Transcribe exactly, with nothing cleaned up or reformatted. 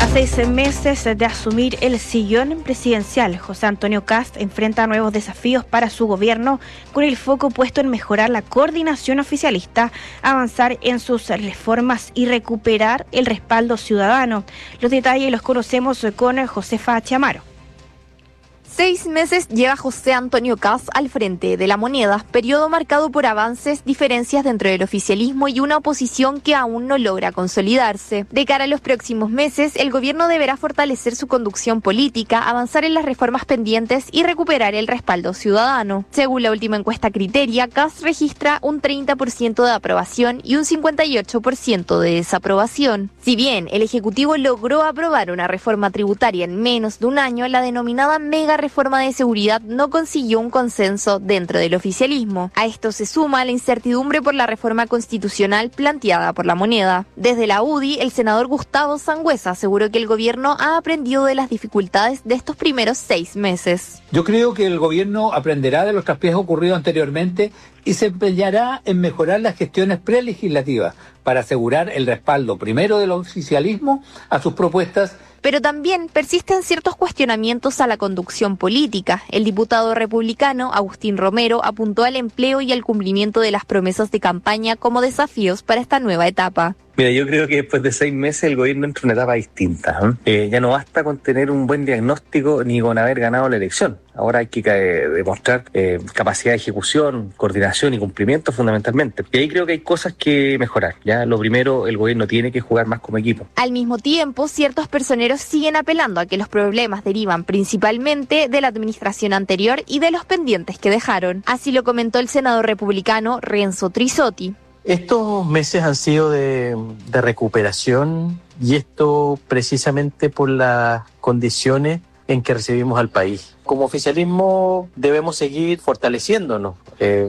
seis meses de asumir el sillón presidencial, José Antonio Kast enfrenta nuevos desafíos para su gobierno, con el foco puesto en mejorar la coordinación oficialista, avanzar en sus reformas y recuperar el respaldo ciudadano. Los detalles los conocemos con Josefa Chamaro. Seis meses lleva José Antonio Kast al frente de La Moneda, periodo marcado por avances, diferencias dentro del oficialismo y una oposición que aún no logra consolidarse. De cara a los próximos meses, el gobierno deberá fortalecer su conducción política, avanzar en las reformas pendientes y recuperar el respaldo ciudadano. Según la última encuesta Criteria, Kast registra un treinta por ciento de aprobación y un cincuenta y ocho por ciento de desaprobación. Si bien el Ejecutivo logró aprobar una reforma tributaria en menos de un año, la denominada mega reforma de seguridad no consiguió un consenso dentro del oficialismo. A esto se suma la incertidumbre por la reforma constitucional planteada por La Moneda. Desde la U D I, el senador Gustavo Sangüesa aseguró que el gobierno ha aprendido de las dificultades de estos primeros seis meses. Yo creo que el gobierno aprenderá de los traspiés ocurridos anteriormente y se empeñará en mejorar las gestiones prelegislativas para asegurar el respaldo primero del oficialismo a sus propuestas. Pero también persisten ciertos cuestionamientos a la conducción política. El diputado republicano Agustín Romero apuntó al empleo y al cumplimiento de las promesas de campaña como desafíos para esta nueva etapa. Mira, yo creo que después de seis meses el gobierno entra en una etapa distinta. ¿eh? Eh, ya no basta con tener un buen diagnóstico ni con haber ganado la elección. Ahora hay que eh, demostrar eh, capacidad de ejecución, coordinación y cumplimiento fundamentalmente. Y ahí creo que hay cosas que mejorar. Ya lo primero, el gobierno tiene que jugar más como equipo. Al mismo tiempo, ciertos personeros siguen apelando a que los problemas derivan principalmente de la administración anterior y de los pendientes que dejaron. Así lo comentó el senador republicano Renzo Trisotti. Estos meses han sido de, de recuperación y esto precisamente por las condiciones en que recibimos al país. Como oficialismo debemos seguir fortaleciéndonos. Eh,